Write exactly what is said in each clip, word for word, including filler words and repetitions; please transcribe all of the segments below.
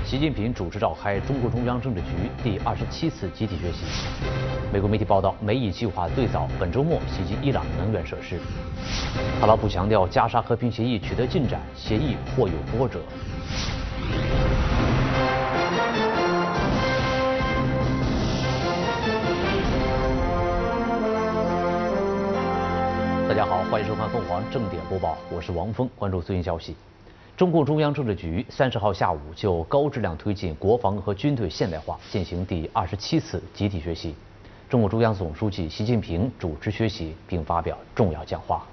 习近平主持召开中共中央政治局第二十七次集体学习。美国媒体报道，美以计划最早本周末袭击伊朗能源设施。特朗普强调，加沙和平协议取得进展，协议或有波折。大家好，欢迎收看凤凰正点播报，我是王峰，关注最新消息。中共中央政治局三十号下午就高质量推进国防和军队现代化进行第二十七次集体学习，中共中央总书记习近平主持学习并发表重要讲话。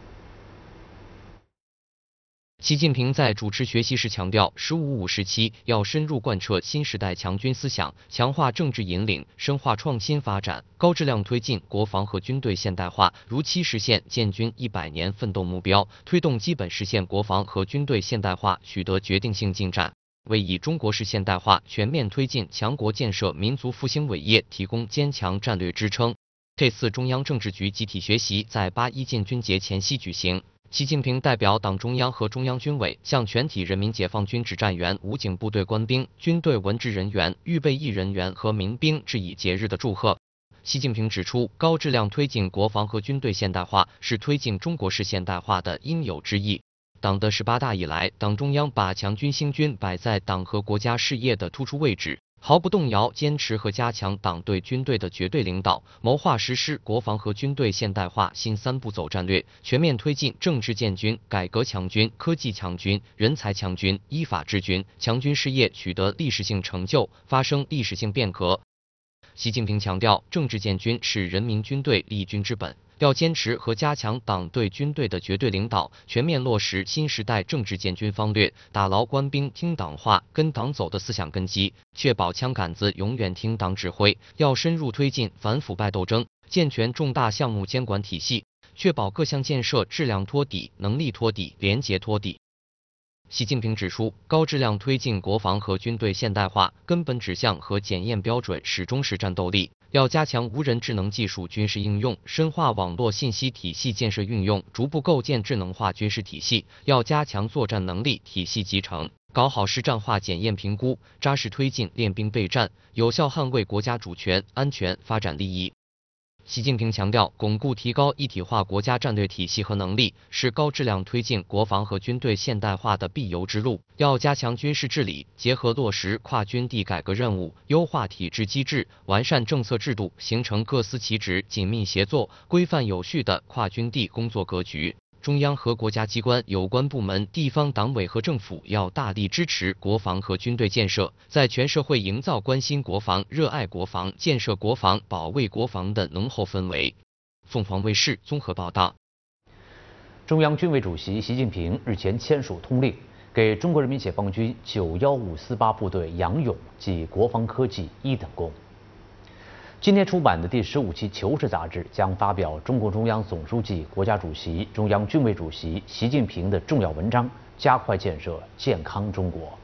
习近平在主持学习时强调，“十五五”时期要深入贯彻新时代强军思想，强化政治引领，深化创新发展，高质量推进国防和军队现代化，如期实现建军一百年奋斗目标，推动基本实现国防和军队现代化取得决定性进展，为以中国式现代化全面推进强国建设、民族复兴伟业提供坚强战略支撑。这次中央政治局集体学习在八一建军节前夕举行。习近平代表党中央和中央军委向全体人民解放军指战员、武警部队官兵、军队文职人员、预备役人员和民兵致以节日的祝贺。习近平指出，高质量推进国防和军队现代化是推进中国式现代化的应有之义。党的十八大以来，党中央把强军兴军摆在党和国家事业的突出位置，毫不动摇坚持和加强党对军队的绝对领导，谋划实施国防和军队现代化新三步走战略，全面推进政治建军、改革强军、科技强军、人才强军、依法治军，强军事业取得历史性成就，发生历史性变革。习近平强调，政治建军是人民军队立军之本，要坚持和加强党对军队的绝对领导，全面落实新时代政治建军方略，打牢官兵听党话、跟党走的思想根基，确保枪杆子永远听党指挥。要深入推进反腐败斗争，健全重大项目监管体系，确保各项建设质量托底、能力托底、廉洁托底。习近平指出，高质量推进国防和军队现代化，根本指向和检验标准始终是战斗力。要加强无人智能技术军事应用，深化网络信息体系建设运用，逐步构建智能化军事体系。要加强作战能力体系集成，搞好实战化检验评估，扎实推进练兵备战，有效捍卫国家主权、安全、发展利益。习近平强调，巩固提高一体化国家战略体系和能力，是高质量推进国防和军队现代化的必由之路。要加强军事治理，结合落实跨军地改革任务，优化体制机制，完善政策制度，形成各司其职、紧密协作、规范有序的跨军地工作格局。中央和国家机关有关部门、地方党委和政府要大力支持国防和军队建设，在全社会营造关心国防、热爱国防、建设国防、保卫国防的浓厚氛围。凤凰卫视综合报道。 中央军委主席习近平日前签署通令，给中国人民解放军九幺五四八部队杨勇记国防科技一等功。今天出版的第十五期《求是》杂志将发表中共中央总书记、国家主席、中央军委主席习近平的重要文章，加快建设健康中国。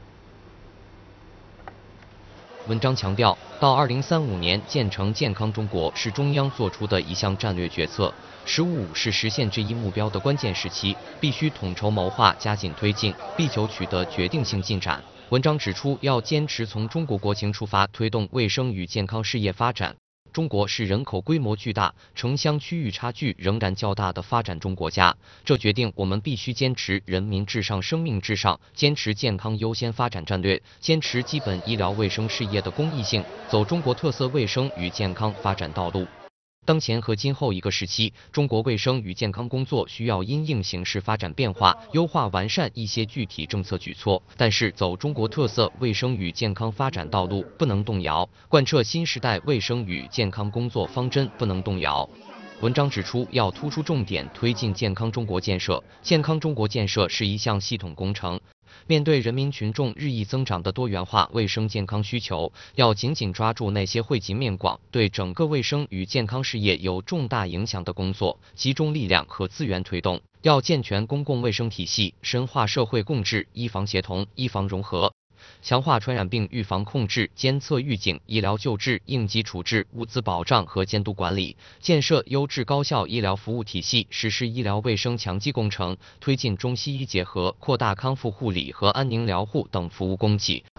文章强调，到二零三五年建成健康中国是中央做出的一项战略决策。十五五是实现这一目标的关键时期，必须统筹谋划，加紧推进，力求取得决定性进展。文章指出，要坚持从中国国情出发，推动卫生与健康事业发展。中国是人口规模巨大、城乡区域差距仍然较大的发展中国家，这决定我们必须坚持人民至上、生命至上，坚持健康优先发展战略，坚持基本医疗卫生事业的公益性，走中国特色卫生与健康发展道路。当前和今后一个时期，中国卫生与健康工作需要因应形势发展变化，优化完善一些具体政策举措。但是，走中国特色卫生与健康发展道路不能动摇，贯彻新时代卫生与健康工作方针不能动摇。文章指出，要突出重点推进健康中国建设。健康中国建设是一项系统工程。面对人民群众日益增长的多元化卫生健康需求，要紧紧抓住那些惠及面广、对整个卫生与健康事业有重大影响的工作，集中力量和资源推动。要健全公共卫生体系，深化社会共治，医防协同、医防融合。强化传染病预防控制、监测预警、医疗救治、应急处置、物资保障和监督管理，建设优质高效医疗服务体系，实施医疗卫生强基工程，推进中西医结合，扩大康复护理和安宁疗护等服务供给。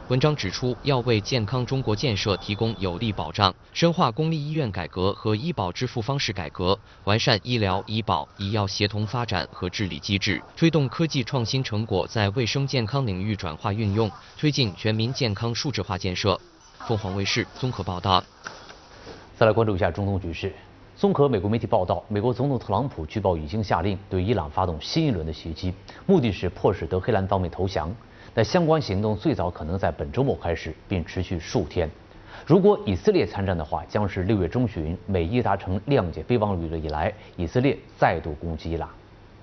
文章指出，要为健康中国建设提供有力保障，深化公立医院改革和医保支付方式改革，完善医疗、医保、医药协同发展和治理机制，推动科技创新成果在卫生健康领域转化运用，推进全民健康数字化建设。凤凰卫视综合报道。 再来关注一下中东局势。综合美国媒体报道，美国总统特朗普据报已经下令对伊朗发动新一轮的袭击，目的是迫使德黑兰方面投降。但相关行动最早可能在本周末开始，并持续数天。如果以色列参战的话，将是六月中旬美伊达成谅解备忘录以来，以色列再度攻击伊朗。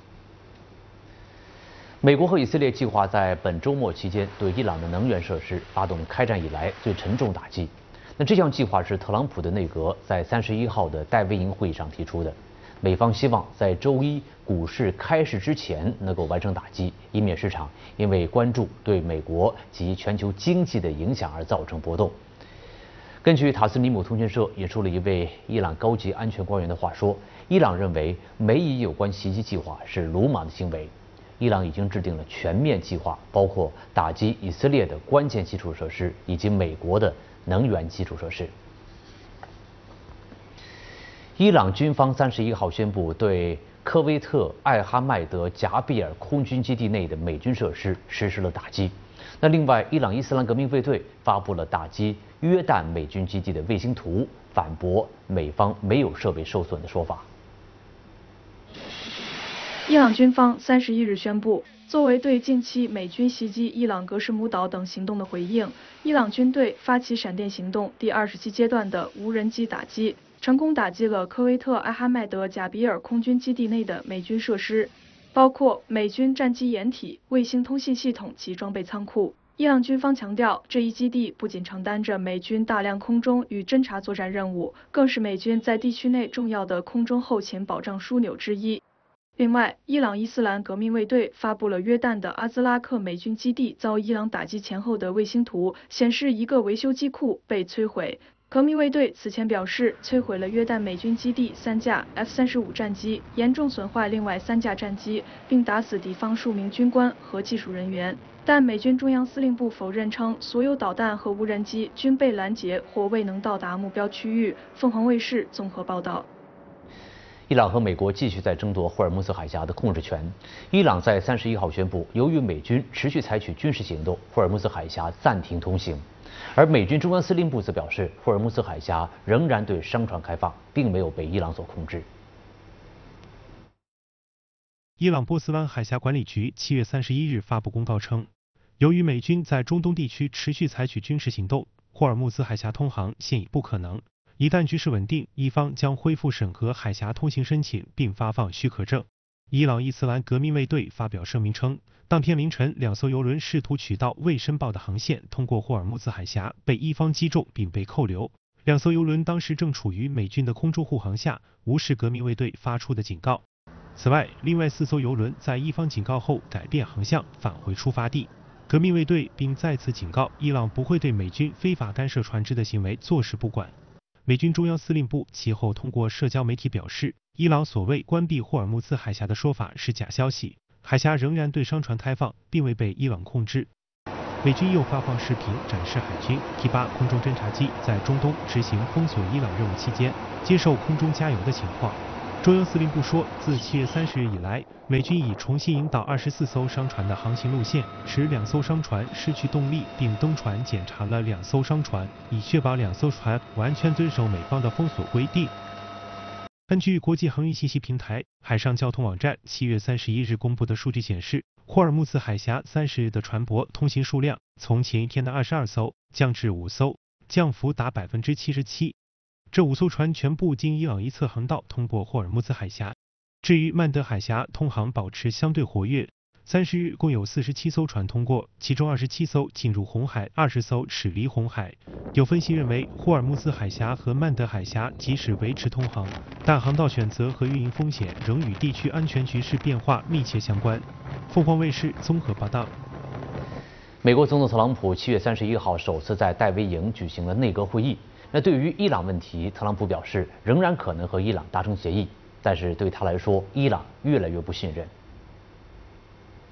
美国和以色列计划在本周末期间对伊朗的能源设施发动开战以来最沉重打击。那这项计划是特朗普的内阁在三十一号的戴维营会议上提出的。美方希望在周一股市开市之前能够完成打击，以免市场因为关注对美国及全球经济的影响而造成波动。根据塔斯尼姆通讯社引述了一位伊朗高级安全官员的话说，伊朗认为美以有关袭击计划是鲁莽的行为。伊朗已经制定了全面计划，包括打击以色列的关键基础设施以及美国的能源基础设施。伊朗军方三十一号宣布对科威特艾哈迈德贾比尔空军基地内的美军设施实施了打击。那另外，伊朗伊斯兰革命卫队发布了打击约旦美军基地的卫星图，反驳美方没有设备受损的说法。 伊朗军方三十一日宣布，作为对近期美军袭击伊朗格什姆岛等行动的回应，伊朗军队发起闪电行动第二十七阶段的无人机打击，成功打击了科威特艾哈迈德贾比尔空军基地内的美军设施，包括美军战机掩体、卫星通信系统及装备仓库。伊朗军方强调，这一基地不仅承担着美军大量空中与侦察作战任务，更是美军在地区内重要的空中后勤保障枢纽之一。另外，伊朗伊斯兰革命卫队发布了约旦的阿兹拉克美军基地遭伊朗打击前后的卫星图，显示一个维修机库被摧毁。革命卫队此前表示，摧毁了约旦美军基地三架 F 三十五战机，严重损坏另外三架战机，并打死敌方数名军官和技术人员。但美军中央司令部否认称，所有导弹和无人机均被拦截或未能到达目标区域。凤凰卫视综合报道。 伊朗和美国继续在争夺霍尔木兹海峡的控制权。伊朗在三十一号宣布，由于美军持续采取军事行动，霍尔木兹海峡暂停通行。而美军中央司令部则表示，霍尔木兹海峡仍然对商船开放，并没有被伊朗所控制。 伊朗波斯湾海峡管理局七月三十一日发布公告称，由于美军在中东地区持续采取军事行动，霍尔木兹海峡通航现已不可能。一旦局势稳定，伊方将恢复审核海峡通行申请并发放许可证。伊朗伊斯兰革命卫队发表声明称，当天凌晨，两艘油轮试图取道未申报的航线通过霍尔木兹海峡，被伊方击中并被扣留。两艘油轮当时正处于美军的空中护航下，无视革命卫队发出的警告。此外，另外四艘油轮在伊方警告后改变航向，返回出发地。革命卫队并再次警告，伊朗不会对美军非法干涉船只的行为坐视不管。美军中央司令部其后通过社交媒体表示，伊朗所谓关闭霍尔木兹海峡的说法是假消息，海峡仍然对商船开放，并未被伊朗控制。美军又发放视频展示海军 T 八空中侦察机在中东执行封锁伊朗任务期间接受空中加油的情况。中央司令部说，自七月三十日以来，美军已重新引导二十四艘商船的航行路线，使两艘商船失去动力，并登船检查了两艘商船，以确保两艘船完全遵守美方的封锁规定。根据国际航运信息平台海上交通网站七月三十一日公布的数据显示，霍尔木兹海峡三十日的船舶通行数量从前一天的二十二艘降至五艘，降幅达百分之七十七。这五艘船全部经伊朗一侧航道通过霍尔木兹海峡。至于曼德海峡通航保持相对活跃，三十日共有四十七艘船通过，其中二十七艘进入红海，二十艘驶离红海。有分析认为，霍尔木兹海峡和曼德海峡即使维持通航，但航道选择和运营风险仍与地区安全局势变化密切相关。凤凰卫视综合报道。 美国总统特朗普七月三十一号首次在戴维营举行了内阁会议。那对于伊朗问题，特朗普表示仍然可能和伊朗达成协议，但是对他来说，伊朗越来越不信任。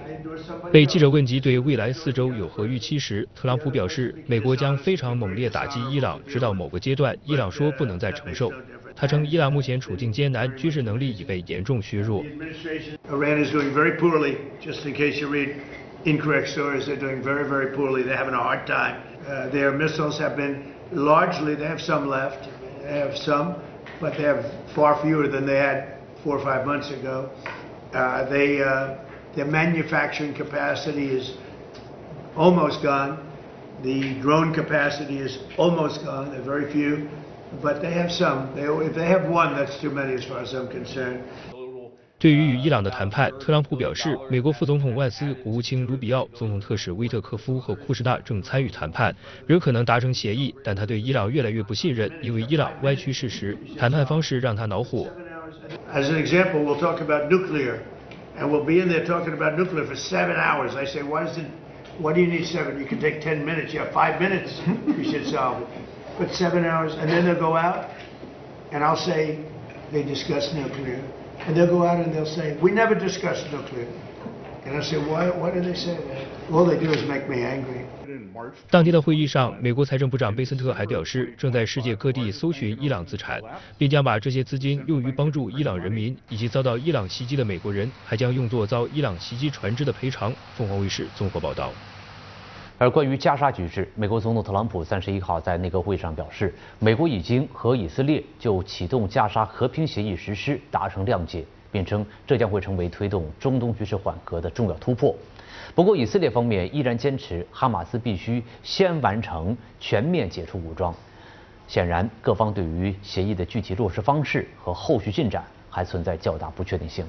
被记者问及对未来四周有何预期时，特朗普表示，美国将非常猛烈打击伊朗，直到某个阶段，伊朗说不能再承受。他称，伊朗目前处境艰难，军事能力已被严重削弱。 Iran is doing very poorly. Just in case you read incorrect stories, they're doing very, very poorly. They're having a hard time. Uh, their missiles have been largely. They have some left. They have some, but they have far fewer than they had four or five months ago. Uh, they uh, their manufacturing capacity is almost gone. The drone capacity is almost gone. There are very few, but they have some. They, if they have one, that's too many as far as I'm concerned. 对于与伊朗的谈判，特朗普表示，美国副总统万斯、国务卿卢比奥、总统特使威特科夫和库什纳正参与谈判，仍可能达成协议。但他对伊朗越来越不信任，因为伊朗歪曲事实，谈判方式让他恼火。 As an example, we'll talk about nuclear, and we'll be in there talking about nuclear for seven hours. I say, why is it? Why do you need seven? You can take ten minutes. You have five minutes. You should solve it. But seven hours, and then they'll go out, and I'll say they discuss nuclear. And they'll go out and they'll say, we never discussed nuclear. And I say, why, why do they say that? All they do is make me angry. 当天的会议上，美国财政部长贝森特还表示，正在世界各地搜寻伊朗资产，并将把这些资金用于帮助伊朗人民以及遭到伊朗袭击的美国人，还将用作遭伊朗袭击船只的赔偿。凤凰卫视综合报道。 而关于加沙局势，美国总统特朗普三十一号在内阁会上表示，美国已经和以色列就启动加沙和平协议实施达成谅解，并称这将会成为推动中东局势缓和的重要突破。不过，以色列方面依然坚持哈马斯必须先完成全面解除武装。显然，各方对于协议的具体落实方式和后续进展还存在较大不确定性。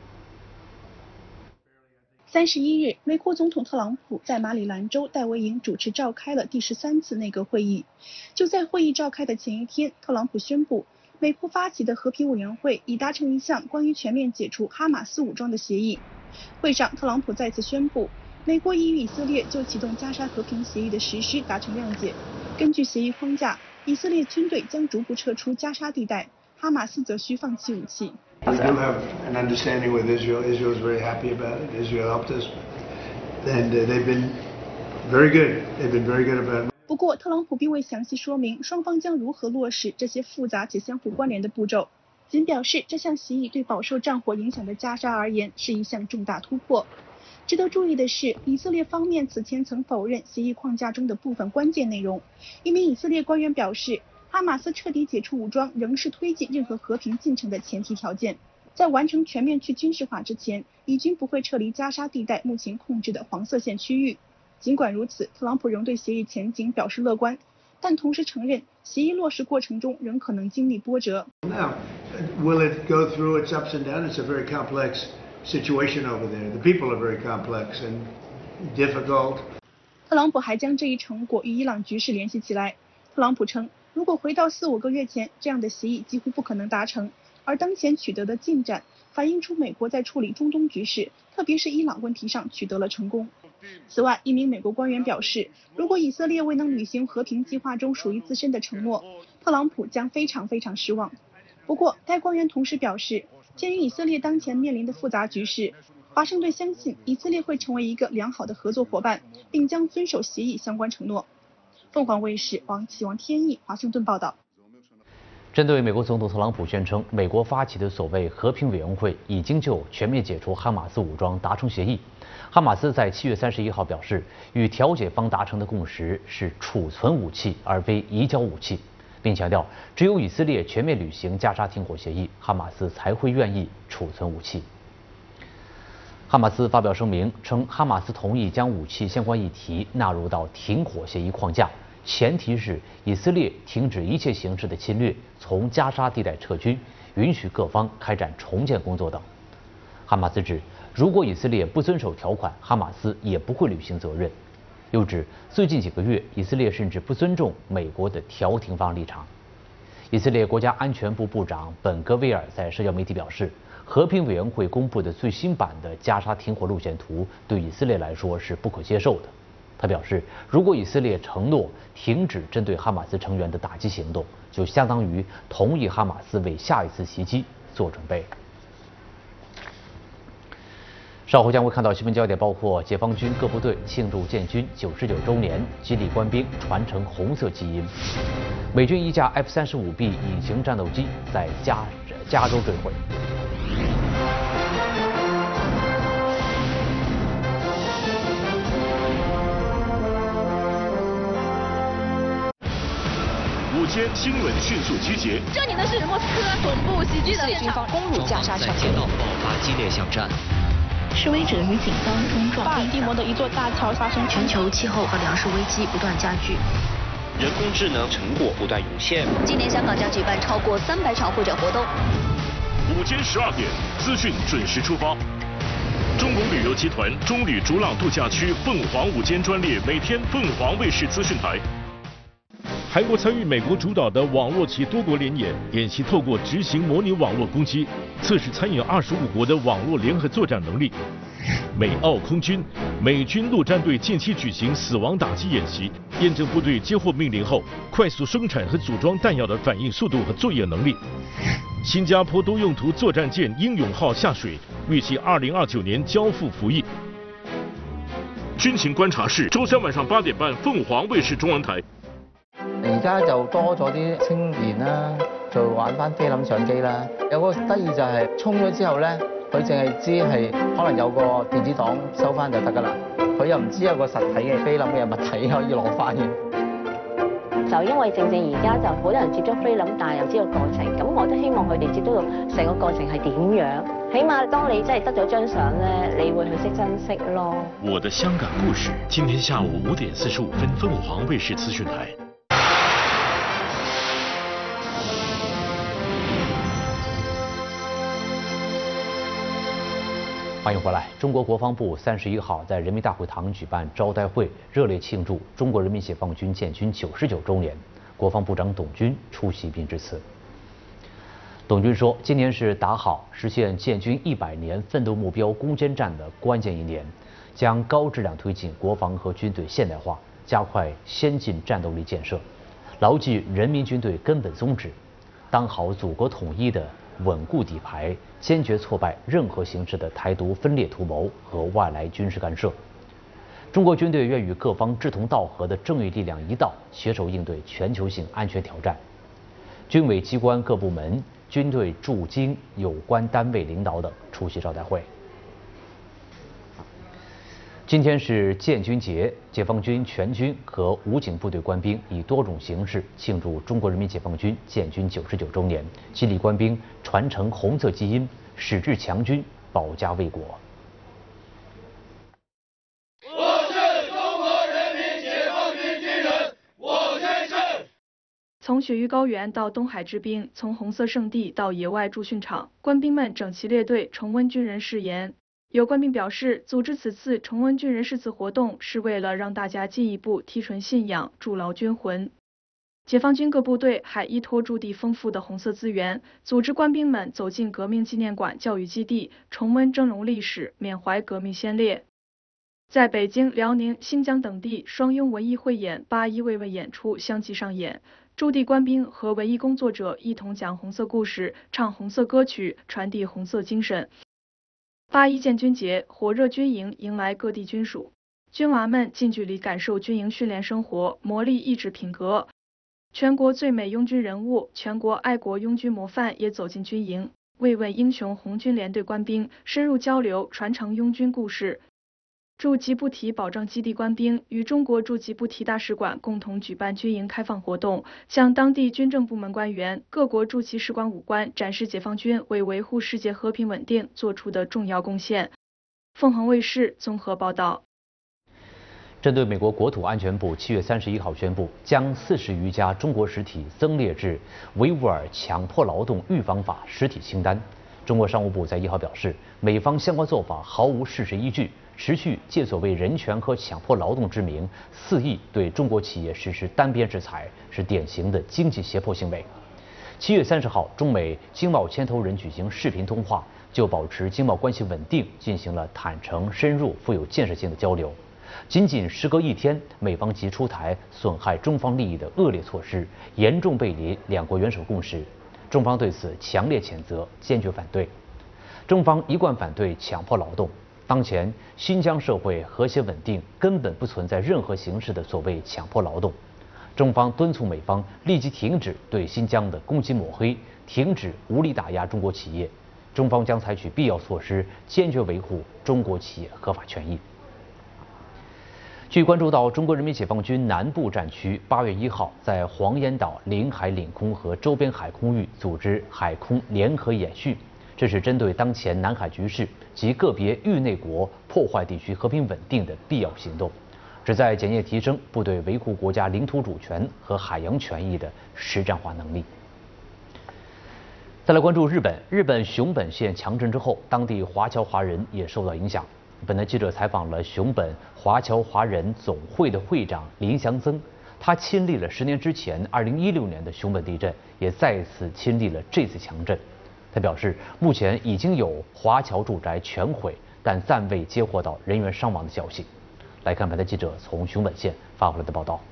三十一日，美国总统特朗普在马里兰州戴维营主持召开了第十三次内阁会议。就在会议召开的前一天，特朗普宣布，美国发起的和平委员会已达成一项关于全面解除哈马斯武装的协议。会上，特朗普再次宣布，美国已与以色列就启动加沙和平协议的实施达成谅解。根据协议框架，以色列军队将逐步撤出加沙地带，哈马斯则需放弃武器。 We do have an understanding with Israel. Israel is very happy about it. Israel helped us, and uh, they've been very good. They've been very good about it. 不过，特朗普并未详细说明双方将如何落实这些复杂且相互关联的步骤，仅表示这项协议对饱受战火影响的加沙而言是一项重大突破。值得注意的是，以色列方面此前曾否认协议框架中的部分关键内容。一名以色列官员表示，哈马斯彻底解除武装仍是推进任何和平进程的前提条件。在完成全面去军事化之前，以军不会撤离加沙地带目前控制的黄色线区域。尽管如此，特朗普仍对协议前景表示乐观，但同时承认协议落实过程中仍可能经历波折。 Now, will it go through its ups and downs? It's a very complex situation over there. The people are very complex and difficult. 特朗普还将这一成果与伊朗局势联系起来。特朗普称，如果回到四五个月前，这样的协议几乎不可能达成。而当前取得的进展反映出美国在处理中东局势，特别是伊朗问题上取得了成功。此外，一名美国官员表示，如果以色列未能履行和平计划中属于自身的承诺，特朗普将非常非常失望。不过，该官员同时表示，鉴于以色列当前面临的复杂局势，华盛顿相信以色列会成为一个良好的合作伙伴，并将遵守协议相关承诺。凤凰卫视王启王天意华盛顿报道。 针对美国总统特朗普宣称，美国发起的所谓和平委员会已经就全面解除哈马斯武装达成协议，哈马斯在七月三十一号表示，与调解方达成的共识是储存武器而非移交武器，并强调，只有以色列全面履行加沙停火协议，哈马斯才会愿意储存武器。哈马斯发表声明称，哈马斯同意将武器相关议题纳入到停火协议框架。前提是以色列停止一切形式的侵略，从加沙地带撤军，允许各方开展重建工作等。哈马斯指，如果以色列不遵守条款，哈马斯也不会履行责任。又指，最近几个月，以色列甚至不尊重美国的调停方立场。以色列国家安全部部长本格维尔在社交媒体表示，和平委员会公布的最新版的加沙停火路线图对以色列来说是不可接受的。他表示，如果以色列承诺停止针对哈马斯成员的打击行动，就相当于同意哈马斯为下一次袭击做准备。稍稍后将会看到新闻焦点，包括解放军各部队庆祝建军九十九周年，激励官兵传承红色基因。美军一架 F 三十五 B 隐形战斗机在加加州坠毁。 午间新闻迅速集结。 这里呢是莫斯科恐怖袭击的军方攻入加沙城， 在街道爆发激烈巷战。 示威者与警方冲撞。 巴尔的摩的一座大桥发生全球气候和粮食危机不断加剧， 人工智能成果不断涌现。 今年香港将举办超过三百场会展活动。 午间十二点，资讯准时出发。中国旅游集团中旅逐浪度假区凤凰午间专列，每天凤凰卫视资讯台。韩国参与美国主导的网络及多国联演，演习透过执行模拟网络攻击，测试参与二十五国的网络联合作战能力。美澳空军、美军陆战队近期举行死亡打击演习，验证部队接获命令后快速生产和组装弹药的反应速度和作业能力。新加坡多用途作战舰英勇号下水，预计二零二九年交付服役。军情观察室，周三晚上八点半，凤凰卫視中文台。 而家就多咗啲青年啦，就玩翻菲林相機啦。有個得意就係衝咗之後咧，佢淨係知係可能有個電子檔收翻就得㗎啦，佢又唔知有個實體嘅菲林嘅物體可以攞翻嘅。 就因為正正而家就好多人接觸菲林，但係又知道過程，咁我都希望佢哋接觸到成個過程係點樣。起碼當你真係得咗張相咧，你會去識珍惜咯。 我的香港故事，今天下午五點四十五分，鳳凰衛視資訊台。 欢迎回来。中国国防部三十一号在人民大会堂举办招待会，热烈庆祝中国人民解放军建军九十九周年。国防部长董军出席并致辞。董军说，今年是打好实现建军一百年奋斗目标攻坚战的关键一年，将高质量推进国防和军队现代化，加快先进战斗力建设，牢记人民军队根本宗旨，当好祖国统一的稳固底牌，坚决挫败任何形式的台独分裂图谋和外来军事干涉。中国军队愿与各方志同道合的正义力量一道，携手应对全球性安全挑战。军委机关各部门、军队驻京有关单位领导等出席招待会。今天是建军节，解放军全军和武警部队官兵以多种形式庆祝中国人民解放军建军九十九周年，激励官兵传承红色基因，矢志强军，保家卫国。 我是中国人民解放军军人，我宣誓。 从雪域高原到东海之滨，从红色圣地到野外驻训场，官兵们整齐列队，重温军人誓言。有官兵表示，组织此次重温军人誓词活动，是为了让大家进一步提纯信仰，筑牢军魂。解放军各部队还依托驻地丰富的红色资源，组织官兵们走进革命纪念馆教育基地，重温峥嵘历史，缅怀革命先烈。在北京、辽宁、新疆等地，双拥文艺汇演、八一慰问演出相继上演。驻地官兵和文艺工作者一同讲红色故事，唱红色歌曲，传递红色精神。八一建军节，火热军营迎来各地军属，军娃们近距离感受军营训练生活，磨砺意志品格。全国最美拥军人物、全国爱国拥军模范也走进军营，慰问英雄红军联队官兵，深入交流，传承拥军故事。驻吉布提保障基地官兵与中国驻吉布提大使馆共同举办军营开放活动，向当地军政部门官员、各国驻其使馆武官展示解放军为维护世界和平稳定做出的重要贡献。凤凰卫视综合报道。 针对美国国土安全部七月三十一号宣布将四十余家中国实体增列至维吾尔强迫劳动预防法实体清单，中国商务部在一号表示，美方相关做法毫无事实依据，持续借所谓人权和强迫劳动之名，肆意对中国企业实施单边制裁，是典型的经济胁迫行为。七月三十号，中美经贸牵头人举行视频通话，就保持经贸关系稳定进行了坦诚、深入、富有建设性的交流。仅仅时隔一天，美方即出台损害中方利益的恶劣措施，严重背离两国元首共识。中方对此强烈谴责，坚决反对。中方一贯反对强迫劳动。 当前新疆社会和谐稳定，根本不存在任何形式的所谓强迫劳动。中方敦促美方立即停止对新疆的攻击抹黑，停止无理打压中国企业。中方将采取必要措施，坚决维护中国企业合法权益。据关注到，中国人民解放军南部战区八月一号在黄岩岛领海领空和周边海空域组织海空联合演训，这是针对当前南海局势及个别域内国破坏地区和平稳定的必要行动，旨在检验提升部队维护国家领土主权和海洋权益的实战化能力。再来关注日本，日本熊本县强震之后，当地华侨华人也受到影响。本台记者采访了熊本华侨华人总会的会长林祥增，他亲历了十年之前二零一六年的熊本地震，也再次亲历了这次强震。他表示，目前已经有华侨住宅全毁，但暂未接获到人员伤亡的消息。来看本台记者从熊本县发回来的报道。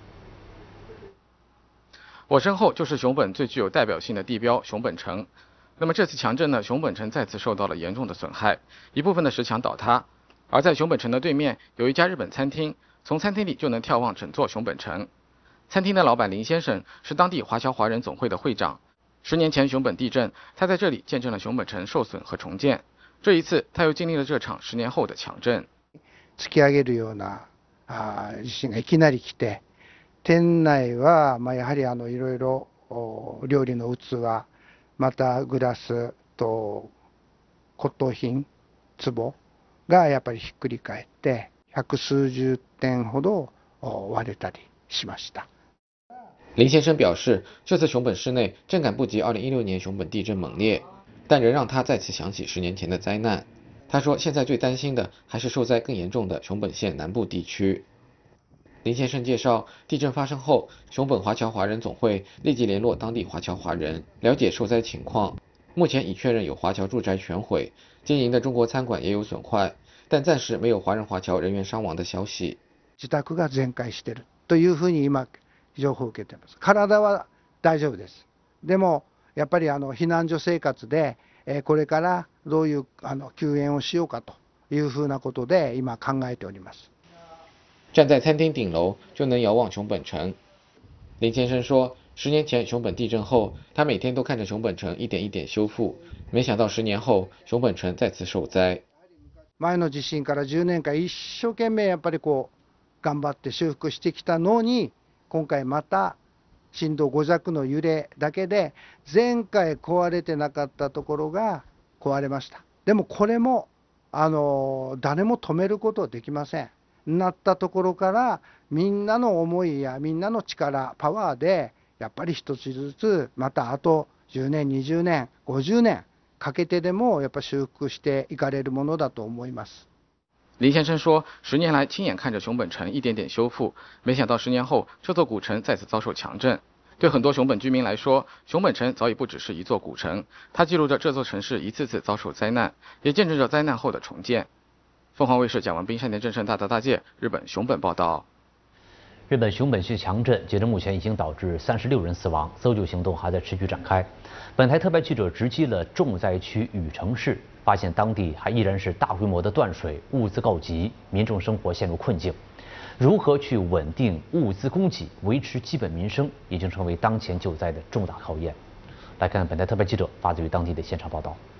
我身后就是熊本最具有代表性的地标熊本城。那么这次强震呢，熊本城再次受到了严重的损害，一部分的石墙倒塌。而在熊本城的对面有一家日本餐厅，从餐厅里就能眺望整座熊本城。餐厅的老板林先生是当地华侨華人总会的会長。十年前熊本地震，他在这里见证了熊本城受损和重建。这一次，他又经历了这场十年後的強震。 突き上げるようなあ地震がいきなり来て、店内はまあやはりあのいろいろ料理の器、またグラスと骨董品壺がやっぱりひっくり返って百数十点ほど割れたりしました。 林先生表示，这次熊本市内震感不及二零一六年熊本地震猛烈，但仍让他再次想起十年前的灾难。他说，现在最担心的还是受灾更严重的熊本县南部地区。林先生介绍，地震发生后，熊本华侨华人总会立即联络当地华侨华人，了解受灾情况。目前已确认有华侨住宅全毁，经营的中国餐馆也有损坏，但暂时没有华人华侨人员伤亡的消息。 自宅が全壊しているというふうに今情報を受けています。体は大丈夫です。でもやっぱりあの避難所生活で、えこれからどういうあの救援をしようかというふうなことで今考えております。 站在餐厅顶楼就能遥望熊本城。林先生说，十年前熊本地震后，他每天都看着熊本城一点一点修复，没想到十年后熊本城再次受灾。 前の地震からじゅうねんかん一生懸命やっぱりこう頑張って修復してきたのに、今回また震度ご弱の揺れだけで前回壊れてなかったところが壊れました。でもこれもあの誰も止めることはできません。なったところからみんなの思いやみんなの力パワーでやっぱり一つずつまたあとじゅうねんにじゅうねんごじゅうねんかけてでもやっぱ修復していかれるものだと思います。 林先生说，十年来亲眼看着熊本城一点点修复，没想到十年后这座古城再次遭受强震。对很多熊本居民来说，熊本城早已不只是一座古城，它记录着这座城市一次次遭受灾难，也见证着灾难后的重建。凤凰卫视蒋文斌、山田正胜、大泽大介，日本熊本报道。 日本熊本县强震，截至目前已经导致三十六人死亡，搜救行动还在持续展开。本台特派记者直击了重灾区羽城市，发现当地还依然是大规模的断水，物资告急，民众生活陷入困境。如何去稳定物资供给，维持基本民生，已经成为当前救灾的重大考验。来看本台特派记者发自于当地的现场报道。